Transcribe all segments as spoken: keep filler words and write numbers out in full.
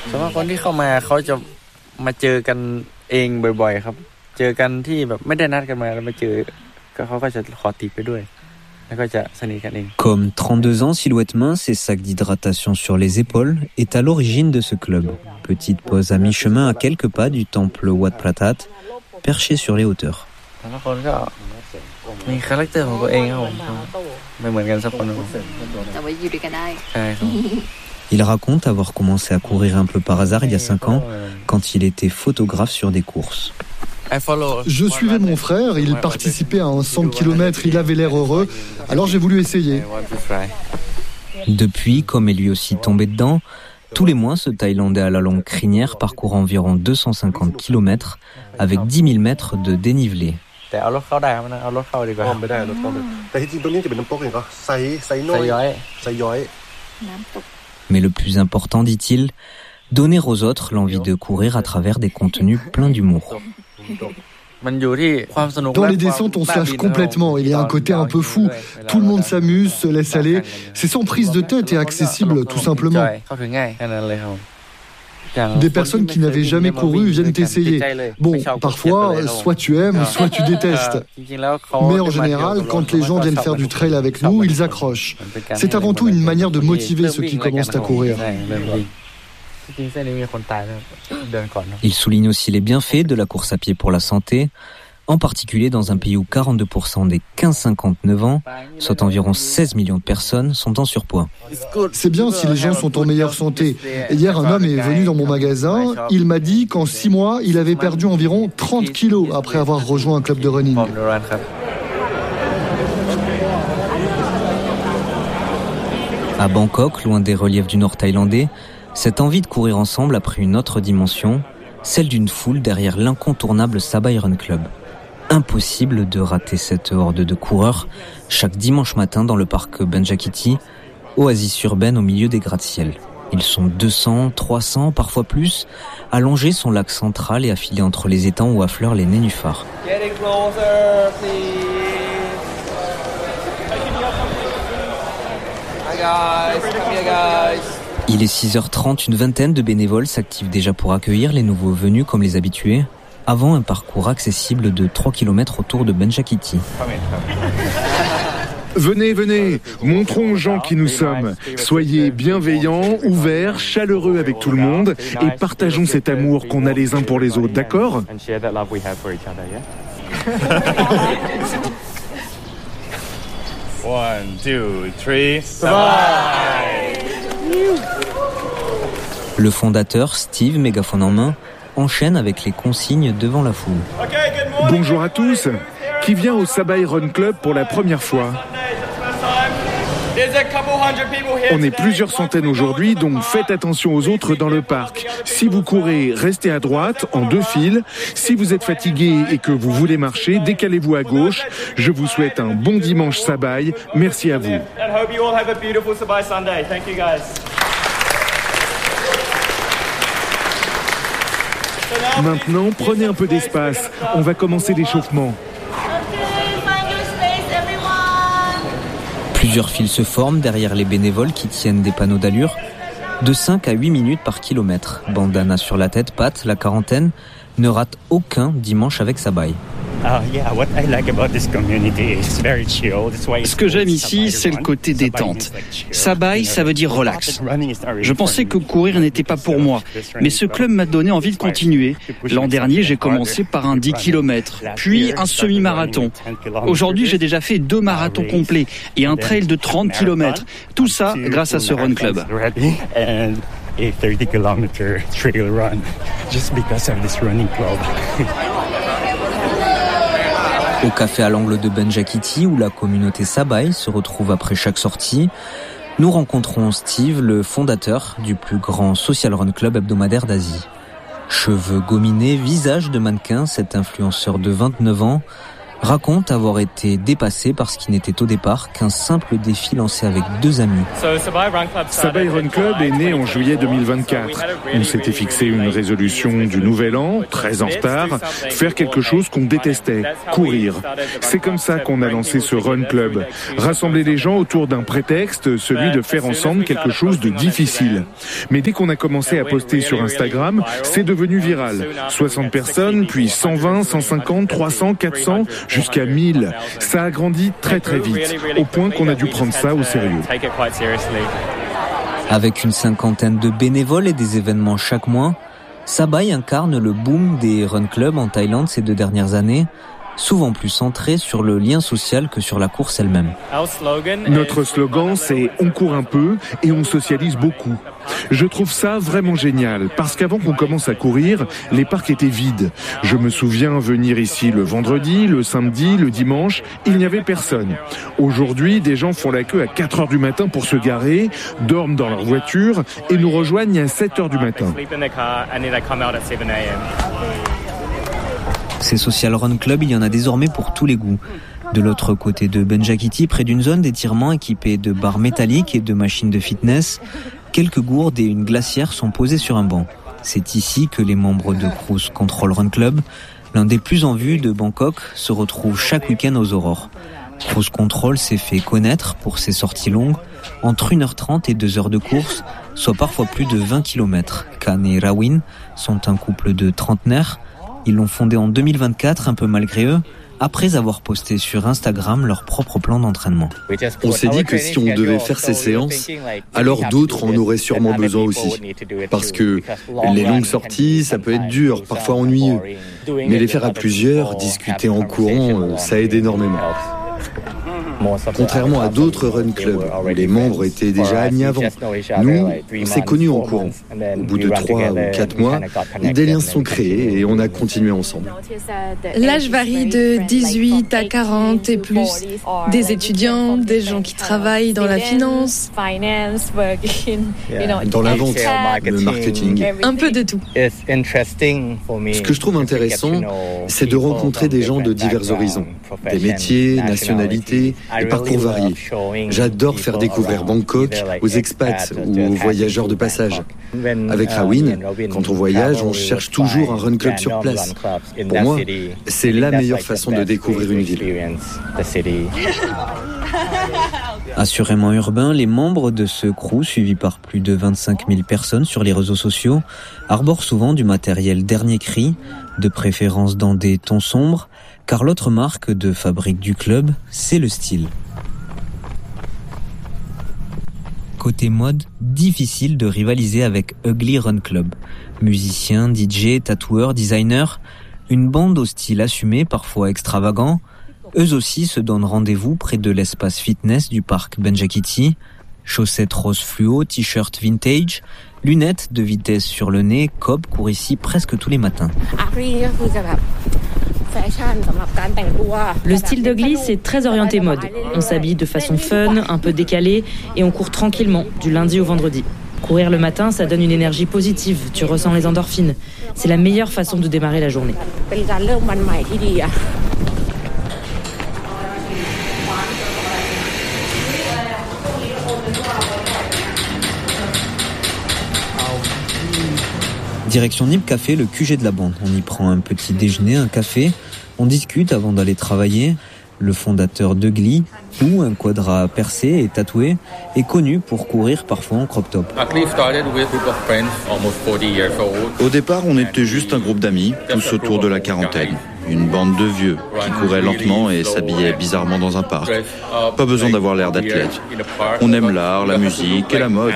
ส่วนมากคนที่เข้ามาเขาจะมาเจอกันเองบ่อยๆครับเจอกันที่แบบไม่ได้นัดกันมาแล้วมาเจอก็เขาก็จะขอติดไปด้วยแล้วก็จะสนิทกันเอง Comme trente-deux ans, Silhouette Mince et sac d'hydratation sur les épaules est à l'origine de ce club. Petite pause à mi-chemin à quelques pas du temple Wat Pratat, perché sur les hauteurs. แต่ละคนก็มีคาแรคเตอร์ของตัวเองครับผมไม่เหมือนกันสักคนแต่ว่าอยู่ด้วยกันได้ใช่ครับ Il raconte avoir commencé à courir un peu par hasard il y a cinq ans, quand il était photographe sur des courses. Je suivais mon frère, il participait à un cent kilomètres, il avait l'air heureux, alors j'ai voulu essayer. Depuis, comme est lui aussi tombé dedans, tous les mois, ce Thaïlandais à la longue crinière parcourt environ deux cent cinquante kilomètres avec dix mille mètres de dénivelé. Mais le plus important, dit-il, donner aux autres l'envie de courir à travers des contenus pleins d'humour. Dans les descentes, on se lâche complètement. Il y a un côté un peu fou. Tout le monde s'amuse, se laisse aller. C'est sans prise de tête et accessible, tout simplement. Des personnes qui n'avaient jamais couru viennent essayer. Bon, parfois, soit tu aimes, soit tu détestes. Mais en général, quand les gens viennent faire du trail avec nous, ils accrochent. C'est avant tout une manière de motiver ceux qui commencent à courir. Il souligne aussi les bienfaits de la course à pied pour la santé, en particulier dans un pays où quarante-deux pour cent des quinze à cinquante-neuf ans, soit environ seize millions de personnes, sont en surpoids. C'est bien si les gens sont en meilleure santé. Hier, un homme est venu dans mon magasin. Il m'a dit qu'en six mois, il avait perdu environ trente kilos après avoir rejoint un club de running. À Bangkok, loin des reliefs du nord thaïlandais, cette envie de courir ensemble a pris une autre dimension, celle d'une foule derrière l'incontournable Sabai Run Club. Impossible de rater cette horde de coureurs chaque dimanche matin dans le parc Benjakiti, oasis urbaine au milieu des gratte-ciel. Ils sont deux cents, trois cents, parfois plus, allongés son lac central et affilés entre les étangs où affleurent les nénuphars. Il est six heures trente, une vingtaine de bénévoles s'activent déjà pour accueillir les nouveaux venus comme les habitués, avant un parcours accessible de trois kilomètres autour de Benjakiti. Venez, venez, montrons aux gens qui nous sommes. Soyez bienveillants, ouverts, chaleureux avec tout le monde et partageons cet amour qu'on a les uns pour les autres, d'accord ? One, two, three, Le fondateur, Steve, mégaphone en main, enchaîne avec les consignes devant la foule. Bonjour à tous. Qui vient au Sabai Run Club pour la première fois ? On est plusieurs centaines aujourd'hui, donc faites attention aux autres dans le parc. Si vous courez, restez à droite, en deux files. Si vous êtes fatigué et que vous voulez marcher, décalez-vous à gauche. Je vous souhaite un bon dimanche Sabai. Merci à vous. Maintenant, prenez un peu d'espace. On va commencer l'échauffement. Plusieurs files se forment derrière les bénévoles qui tiennent des panneaux d'allure. De cinq à huit minutes par kilomètre. Bandana sur la tête, Pat, la quarantaine, ne rate aucun dimanche avec Sabai. Ce que j'aime ici, c'est le côté détente. Sabai, ça veut dire relax. Je pensais que courir n'était pas pour moi, mais ce club m'a donné envie de continuer. L'an dernier, j'ai commencé par un dix kilomètres, puis un semi-marathon. Aujourd'hui, j'ai déjà fait deux marathons complets et un trail de trente kilomètres. Tout ça grâce à ce Run Club. A thirty kilometer trail run just because of this running club. Au café à l'angle de Benjakiti, où la communauté Sabai se retrouve après chaque sortie, nous rencontrons Steve, le fondateur du plus grand social run club hebdomadaire d'Asie. Cheveux gominés, visage de mannequin, cet influenceur de vingt-neuf ans raconte avoir été dépassé par ce qui n'était au départ qu'un simple défi lancé avec deux amis. Sabaï Run Club est né en juillet deux mille vingt-quatre. On s'était fixé une résolution du nouvel an, très en retard, faire quelque chose qu'on détestait, courir. C'est comme ça qu'on a lancé ce Run Club. Rassembler les gens autour d'un prétexte, celui de faire ensemble quelque chose de difficile. Mais dès qu'on a commencé à poster sur Instagram, c'est devenu viral. soixante personnes, puis cent vingt, cent cinquante, trois cents, quatre cents, jusqu'à mille. Ça a grandi très très vite, au point qu'on a dû prendre ça au sérieux. Avec une cinquantaine de bénévoles et des événements chaque mois, Sabaï incarne le boom des run clubs en Thaïlande ces deux dernières années, souvent plus centré sur le lien social que sur la course elle-même. Notre slogan, c'est « On court un peu et on socialise beaucoup ». Je trouve ça vraiment génial, parce qu'avant qu'on commence à courir, les parcs étaient vides. Je me souviens venir ici le vendredi, le samedi, le dimanche, il n'y avait personne. Aujourd'hui, des gens font la queue à quatre heures du matin pour se garer, dorment dans leur voiture et nous rejoignent à sept heures du matin. Ces social run clubs, il y en a désormais pour tous les goûts. De l'autre côté de Benjakhiti, près d'une zone d'étirement équipée de barres métalliques et de machines de fitness, quelques gourdes et une glacière sont posées sur un banc. C'est ici que les membres de Cruise Control Run Club, l'un des plus en vue de Bangkok, se retrouvent chaque week-end aux aurores. Cruise Control s'est fait connaître pour ses sorties longues, entre une heure trente et deux heures de course, soit parfois plus de vingt kilomètres. Khan et Rawin sont un couple de trentenaires. Ils l'ont fondé en deux mille vingt-quatre, un peu malgré eux, après avoir posté sur Instagram leur propre plan d'entraînement. On s'est dit que si on devait faire ces séances, alors d'autres en auraient sûrement besoin aussi. Parce que les longues sorties, ça peut être dur, parfois ennuyeux. Mais les faire à plusieurs, discuter en courant, ça aide énormément. Contrairement à d'autres run clubs où les membres étaient déjà amis avant, nous, on s'est connus en courant. Au bout de trois ou quatre mois, des liens se sont créés et on a continué ensemble. L'âge varie de dix-huit à quarante et plus. Des étudiants, des gens qui travaillent dans la finance, dans la vente, le marketing. Un peu de tout. Ce que je trouve intéressant, c'est de rencontrer des gens de divers horizons, des métiers, nationalités et parcours variés. J'adore faire découvrir Bangkok aux expats ou aux voyageurs de passage. Avec Rawin, quand on voyage, on cherche toujours un run club sur place. Pour moi, c'est la meilleure façon de découvrir une ville. Assurément urbain, les membres de ce crew, suivis par plus de vingt-cinq mille personnes sur les réseaux sociaux, arborent souvent du matériel dernier cri, de préférence dans des tons sombres, car l'autre marque de fabrique du club, c'est le style. Côté mode, difficile de rivaliser avec Ugly Run Club. Musiciens, D J, tatoueurs, designers, une bande au style assumé, parfois extravagant. Eux aussi se donnent rendez-vous près de l'espace fitness du parc Benjakhiti. Chaussettes rose fluo, t-shirt vintage, lunettes de vitesse sur le nez, Cobb court ici presque tous les matins. Le style d'Ugly, c'est très orienté mode. On s'habille de façon fun, un peu décalée, et on court tranquillement, du lundi au vendredi. Courir le matin, ça donne une énergie positive, tu ressens les endorphines. C'est la meilleure façon de démarrer la journée. Direction Nip Café, le Q G de la bande. On y prend un petit déjeuner, un café, on discute avant d'aller travailler. Le fondateur d'Ugly, ou un quadra percé et tatoué, est connu pour courir parfois en crop top. Au départ, on était juste un groupe d'amis, tous autour de la quarantaine. Une bande de vieux qui couraient lentement et s'habillaient bizarrement dans un parc. Pas besoin d'avoir l'air d'athlète. On aime l'art, la musique et la mode.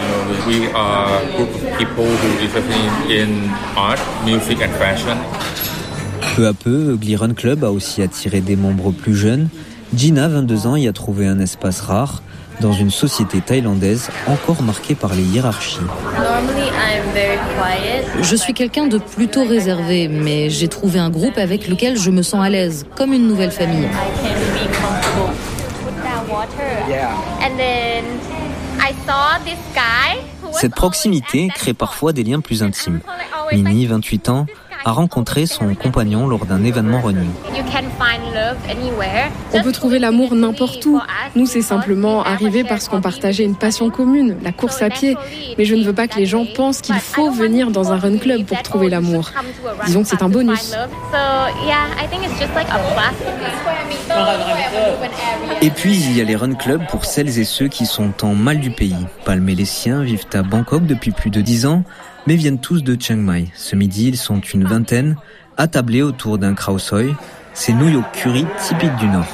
Peu à peu, Ugly Run Club a aussi attiré des membres plus jeunes. Gina, vingt-deux ans, y a trouvé un espace rare dans une société thaïlandaise encore marquée par les hiérarchies. Je suis quelqu'un de plutôt réservé, mais j'ai trouvé un groupe avec lequel je me sens à l'aise, comme une nouvelle famille. Cette proximité crée parfois des liens plus intimes. Mini, vingt-huit ans, a rencontré son compagnon lors d'un événement running. On peut trouver l'amour n'importe où. Nous, c'est simplement arrivé parce qu'on partageait une passion commune, la course à pied. Mais je ne veux pas que les gens pensent qu'il faut venir dans un run club pour trouver l'amour. Disons que c'est un bonus. Et puis, il y a les run clubs pour celles et ceux qui sont en mal du pays. Palm et les siens vivent à Bangkok depuis plus de dix ans, mais viennent tous de Chiang Mai. Ce midi, ils sont une vingtaine, attablés autour d'un khao soi. C'est nouilles au curry typique du Nord.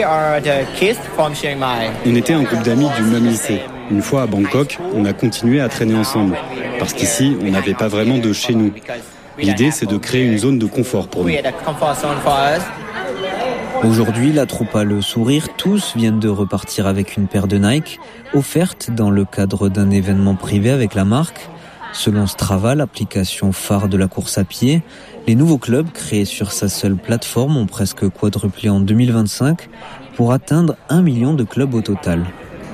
On était un groupe d'amis du même lycée. Une fois à Bangkok, on a continué à traîner ensemble. Parce qu'ici, on n'avait pas vraiment de chez nous. L'idée, c'est de créer une zone de confort pour nous. Aujourd'hui, la troupe a le sourire. Tous viennent de repartir avec une paire de Nike, offerte dans le cadre d'un événement privé avec la marque. Selon Strava, l'application phare de la course à pied, les nouveaux clubs créés sur sa seule plateforme ont presque quadruplé en deux mille vingt-cinq pour atteindre un million de clubs au total.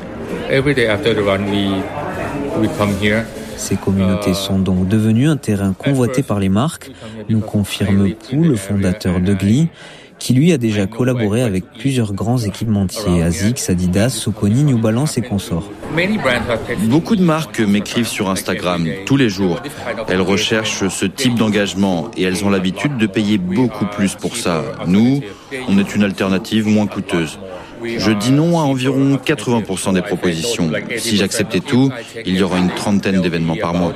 Ces communautés sont donc devenues un terrain convoité par les marques, nous confirme Pou, le fondateur de Glee, qui lui a déjà collaboré avec plusieurs grands équipementiers, Asics, Adidas, Saucony, New Balance et consorts. Beaucoup de marques m'écrivent sur Instagram tous les jours. Elles recherchent ce type d'engagement et elles ont l'habitude de payer beaucoup plus pour ça. Nous, on est une alternative moins coûteuse. Je dis non à environ quatre-vingts pour cent des propositions. Si j'acceptais tout, il y aura une trentaine d'événements par mois.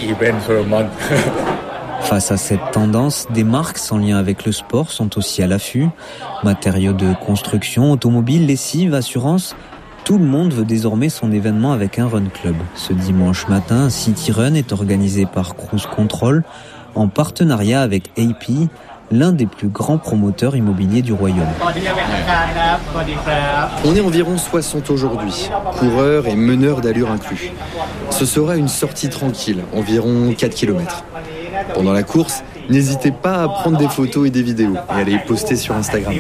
Face à cette tendance, des marques sans lien avec le sport sont aussi à l'affût. Matériaux de construction, automobiles, lessive, assurance. Tout le monde veut désormais son événement avec un run club. Ce dimanche matin, un City Run est organisé par Cruise Control en partenariat avec A P, l'un des plus grands promoteurs immobiliers du royaume. On est environ soixante aujourd'hui, coureurs et meneurs d'allure inclus. Ce sera une sortie tranquille, environ quatre kilomètres. Pendant la course, n'hésitez pas à prendre des photos et des vidéos et à les poster sur Instagram.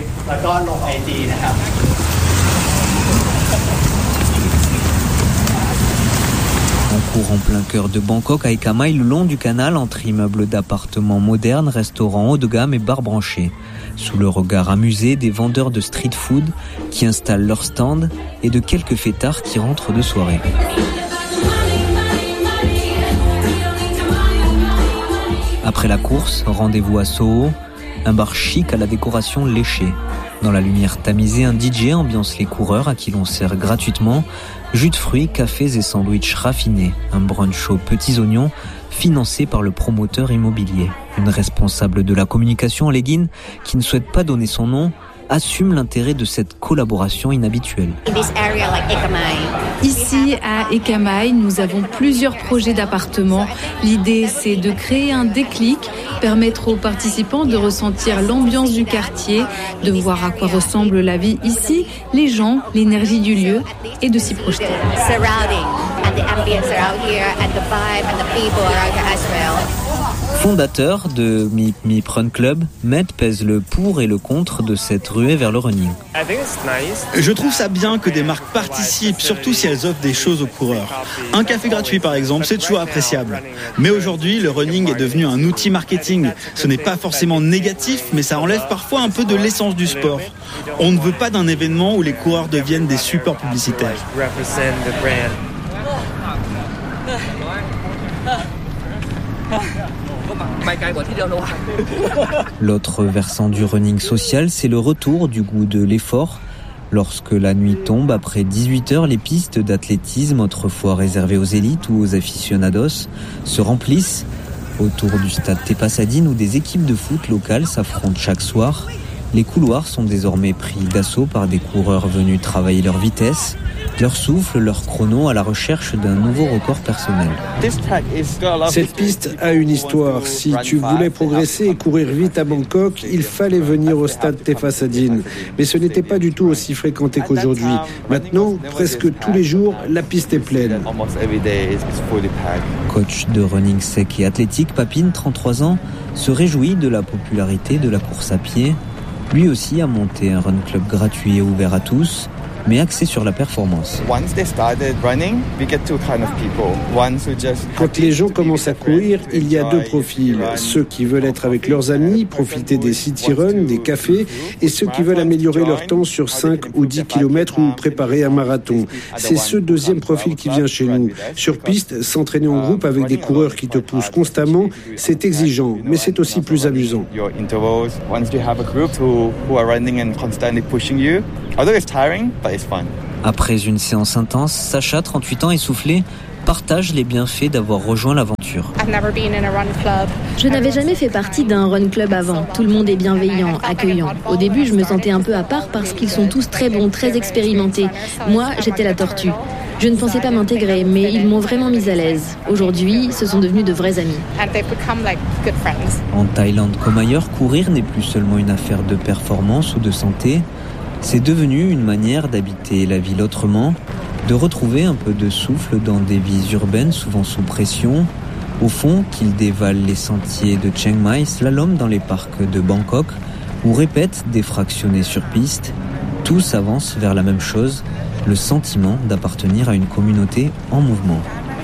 On court en plein cœur de Bangkok à Eka Mai, le long du canal, entre immeubles d'appartements modernes, restaurants haut de gamme et bars branchés. Sous le regard amusé des vendeurs de street food qui installent leurs stands et de quelques fêtards qui rentrent de soirée. Après la course, rendez-vous à Soho, un bar chic à la décoration léchée. Dans la lumière tamisée, un D J ambiance les coureurs à qui l'on sert gratuitement jus de fruits, cafés et sandwichs raffinés. Un brunch aux petits oignons financé par le promoteur immobilier. Une responsable de la communication en legging, qui ne souhaite pas donner son nom, assume l'intérêt de cette collaboration inhabituelle. Ici, à Eka Mai, nous avons plusieurs projets d'appartements. L'idée, c'est de créer un déclic, permettre aux participants de ressentir l'ambiance du quartier, de voir à quoi ressemble la vie ici, les gens, l'énergie du lieu, et de s'y projeter. Fondateur de Mip Mip Run Club, Matt pèse le pour et le contre de cette ruée vers le running. Je trouve ça bien que des marques participent, surtout si elles offrent des choses aux coureurs. Un café gratuit par exemple, c'est toujours appréciable. Mais aujourd'hui, le running est devenu un outil marketing. Ce n'est pas forcément négatif, mais ça enlève parfois un peu de l'essence du sport. On ne veut pas d'un événement où les coureurs deviennent des supports publicitaires. L'autre versant du running social, c'est le retour du goût de l'effort. Lorsque la nuit tombe, après dix-huit heures, les pistes d'athlétisme, autrefois réservées aux élites ou aux aficionados, se remplissent autour du stade Tepa Sadine où des équipes de foot locales s'affrontent chaque soir. Les couloirs sont désormais pris d'assaut par des coureurs venus travailler leur vitesse, leur souffle, leur chrono à la recherche d'un nouveau record personnel. Cette piste a une histoire. Si tu voulais progresser et courir vite à Bangkok, il fallait venir au stade Tepa Sadine. Mais ce n'était pas du tout aussi fréquenté qu'aujourd'hui. Maintenant, presque tous les jours, la piste est pleine. Coach de running sec et athlétique, Papine, trente-trois ans, se réjouit de la popularité de la course à pied. Lui aussi a monté un run club gratuit et ouvert à tous. mais axé sur la performance. Quand les gens commencent à courir, il y a deux profils. Ceux qui veulent être avec leurs amis, profiter des city runs, des cafés, et ceux qui veulent améliorer leur temps sur cinq ou dix kilomètres ou préparer un marathon. C'est ce deuxième profil qui vient chez nous. Sur piste, s'entraîner en groupe avec des coureurs qui te poussent constamment, c'est exigeant, mais c'est aussi plus amusant. Après une séance intense, Sacha, trente-huit ans, essoufflé, partage les bienfaits d'avoir rejoint l'aventure. Je n'avais jamais fait partie d'un run club avant. Tout le monde est bienveillant, accueillant. Au début, je me sentais un peu à part parce qu'ils sont tous très bons, très expérimentés. Moi, j'étais la tortue. Je ne pensais pas m'intégrer, mais ils m'ont vraiment mise à l'aise. Aujourd'hui, ce sont devenus de vrais amis. En Thaïlande comme ailleurs, courir n'est plus seulement une affaire de performance ou de santé. C'est devenu une manière d'habiter la ville autrement, de retrouver un peu de souffle dans des vies urbaines souvent sous pression. Au fond, qu'ils dévalent les sentiers de Chiang Mai, slalom dans les parcs de Bangkok ou répètent des fractionnés sur piste, tous avancent vers la même chose, le sentiment d'appartenir à une communauté en mouvement.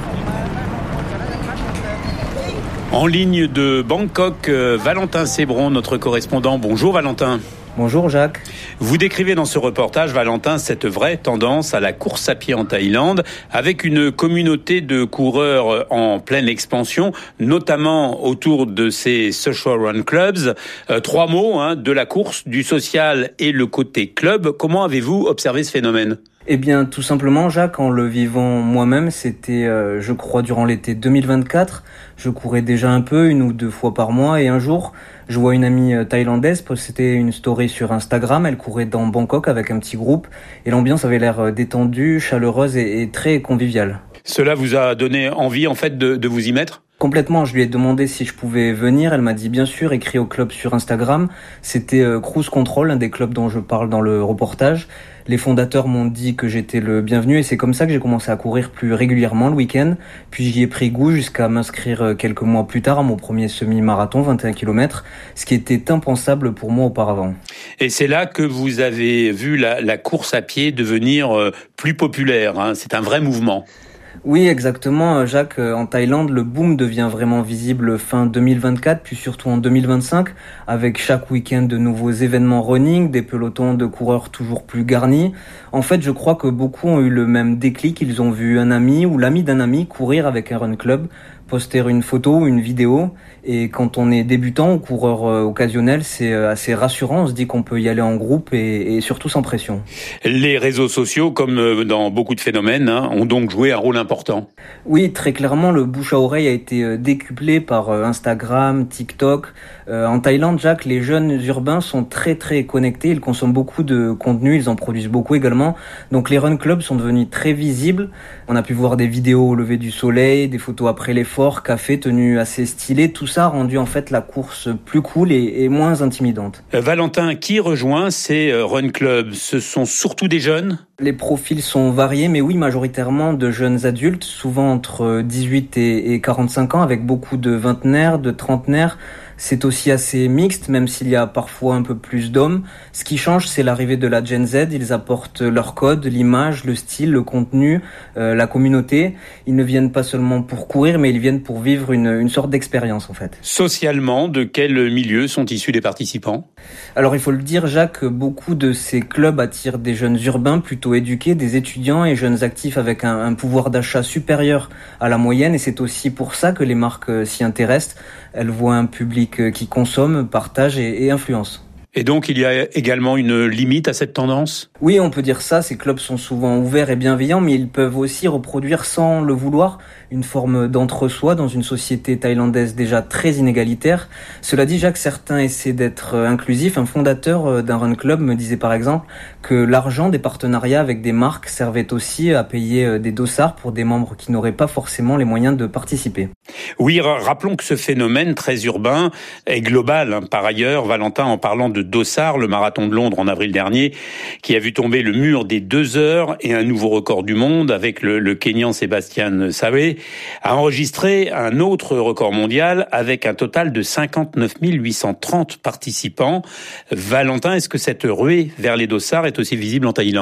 En ligne de Bangkok, Valentin Sébron, notre correspondant. Bonjour Valentin. Bonjour Jacques. Vous décrivez dans ce reportage, Valentin, cette vraie tendance à la course à pied en Thaïlande, avec une communauté de coureurs en pleine expansion, notamment autour de ces social run clubs. Euh, trois mots, hein, de la course, du social et le côté club. Comment avez-vous observé ce phénomène ? Eh bien, tout simplement, Jacques, en le vivant moi-même, c'était, euh, je crois, durant l'été deux mille vingt-quatre. Je courais déjà un peu, une ou deux fois par mois, et un jour, je vois une amie thaïlandaise poster une story sur Instagram. Elle courait dans Bangkok avec un petit groupe, et l'ambiance avait l'air détendue, chaleureuse et, et très conviviale. Cela vous a donné envie, en fait, de, de vous y mettre ? Complètement, je lui ai demandé si je pouvais venir, elle m'a dit bien sûr, écrit au club sur Instagram. C'était euh, Cruise Control, un des clubs dont je parle dans le reportage. Les fondateurs m'ont dit que j'étais le bienvenu et c'est comme ça que j'ai commencé à courir plus régulièrement le week-end. Puis j'y ai pris goût jusqu'à m'inscrire quelques mois plus tard à mon premier semi-marathon, vingt et un kilomètres, ce qui était impensable pour moi auparavant. Et c'est là que vous avez vu la, la course à pied devenir euh, plus populaire, hein. C'est un vrai mouvement. Oui, exactement, Jacques. En Thaïlande, le boom devient vraiment visible fin deux mille vingt-quatre, puis surtout en deux mille vingt-cinq, avec chaque week-end de nouveaux événements running, des pelotons de coureurs toujours plus garnis. En fait, je crois que beaucoup ont eu le même déclic. Ils ont vu un ami ou l'ami d'un ami courir avec un run club, poster une photo ou une vidéo. Et quand on est débutant ou coureur occasionnel, c'est assez rassurant. On se dit qu'on peut y aller en groupe et, et surtout sans pression. Les réseaux sociaux, comme dans beaucoup de phénomènes, hein, ont donc joué un rôle important. Oui, très clairement, le bouche à oreille a été décuplé par Instagram, TikTok. Euh, en Thaïlande, Jacques, les jeunes urbains sont très très connectés. Ils consomment beaucoup de contenu, ils en produisent beaucoup également. Donc les run clubs sont devenus très visibles. On a pu voir des vidéos au lever du soleil, des photos après l'effort, café, tenues assez stylées. Tout ça a rendu en fait la course plus cool et, et moins intimidante. Euh, Valentin, qui rejoint ces run clubs ? Ce sont surtout des jeunes ? Les profils sont variés, mais oui, majoritairement de jeunes adultes, souvent entre dix-huit et quarante-cinq ans, avec beaucoup de vingtenaires, de trentenaires. C'est aussi assez mixte, même s'il y a parfois un peu plus d'hommes. Ce qui change, c'est l'arrivée de la Gen Z. Ils apportent leur code, l'image, le style, le contenu, euh, la communauté. Ils ne viennent pas seulement pour courir, mais ils viennent pour vivre une, une sorte d'expérience, en fait. Socialement, de quel milieu sont issus les participants ? Alors, il faut le dire, Jacques, beaucoup de ces clubs attirent des jeunes urbains plutôt éduqués, des étudiants et jeunes actifs avec un, un pouvoir d'achat supérieur à la moyenne. Et c'est aussi pour ça que les marques s'y intéressent. Elles voient un public qui consomme, partage et, et influence. Et donc, il y a également une limite à cette tendance ? Oui, on peut dire ça. Ces clubs sont souvent ouverts et bienveillants, mais ils peuvent aussi reproduire sans le vouloir une forme d'entre-soi dans une société thaïlandaise déjà très inégalitaire. Cela dit, Jacques, certains essaient d'être inclusifs. Un fondateur d'un run club me disait par exemple que l'argent des partenariats avec des marques servait aussi à payer des dossards pour des membres qui n'auraient pas forcément les moyens de participer. Oui, rappelons que ce phénomène très urbain est global. Par ailleurs, Valentin, en parlant de dossard, le marathon de Londres en avril dernier, qui a vu tomber le mur des deux heures et un nouveau record du monde avec le, le Kenyan Sébastien Savée, a enregistré un autre record mondial avec un total de cinquante-neuf mille huit cent trente participants. Valentin, est-ce que cette ruée vers les dossards est aussi visible en Thaïlande ?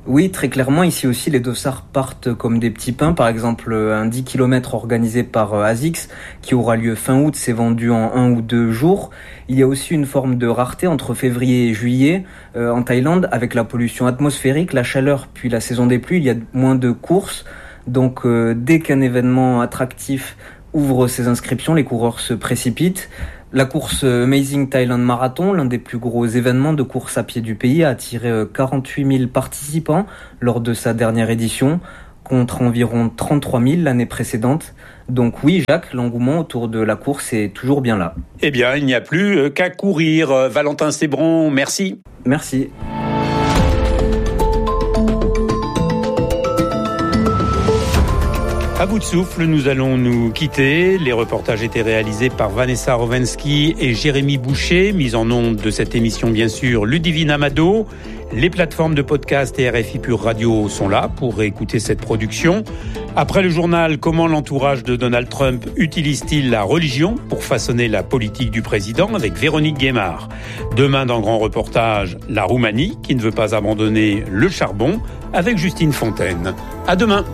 Oui, très clairement, ici aussi, les dossards partent comme des petits pains. Par exemple, un dix kilomètres organisé par ASICS, qui aura lieu fin août, c'est vendu en un ou deux jours. Il y a aussi une forme de rareté entre février et juillet. Euh, en Thaïlande, avec la pollution atmosphérique, la chaleur, puis la saison des pluies, il y a moins de courses. Donc, euh, dès qu'un événement attractif ouvre ses inscriptions, les coureurs se précipitent. La course Amazing Thailand Marathon, l'un des plus gros événements de course à pied du pays, a attiré quarante-huit mille participants lors de sa dernière édition, contre environ trente-trois mille l'année précédente. Donc oui, Jacques, l'engouement autour de la course est toujours bien là. Eh bien, il n'y a plus qu'à courir. Valentin Sébron, merci. Merci. À bout de souffle, nous allons nous quitter. Les reportages étaient réalisés par Vanessa Rovensky et Jérémy Boucher. Mise en onde de cette émission, bien sûr, Ludivine Amado. Les plateformes de podcast et R F I Pure Radio sont là pour réécouter cette production. Après le journal, comment l'entourage de Donald Trump utilise-t-il la religion pour façonner la politique du président, avec Véronique Guémard. Demain, dans Grand Reportage, la Roumanie qui ne veut pas abandonner le charbon, avec Justine Fontaine. À demain.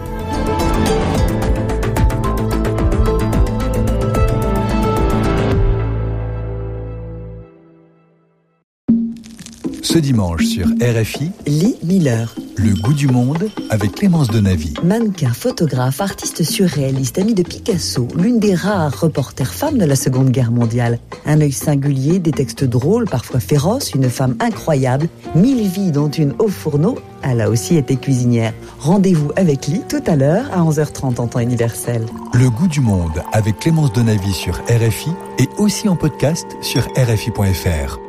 Ce dimanche sur R F I, Lee Miller. Le goût du monde avec Clémence Denavy. Mannequin, photographe, artiste surréaliste, amie de Picasso, l'une des rares reporters femmes de la Seconde Guerre mondiale. Un œil singulier, des textes drôles, parfois féroces, une femme incroyable, mille vies dont une au fourneau, elle a aussi été cuisinière. Rendez-vous avec Lee tout à l'heure à onze heures trente en temps universel. Le goût du monde avec Clémence Denavy sur R F I et aussi en podcast sur R F I point F R.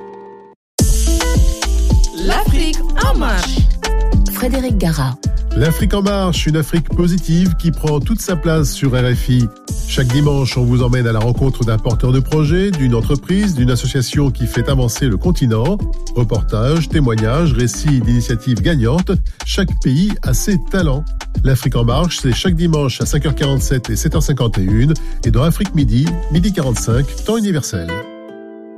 L'Afrique en marche. Frédéric Gara. L'Afrique en marche, une Afrique positive qui prend toute sa place sur R F I. Chaque dimanche, on vous emmène à la rencontre d'un porteur de projet, d'une entreprise, d'une association qui fait avancer le continent. Reportages, témoignages, récits d'initiatives gagnantes. Chaque pays a ses talents. L'Afrique en marche, c'est chaque dimanche à cinq heures quarante-sept et sept heures cinquante et un et dans Afrique Midi, midi quarante-cinq, temps universel.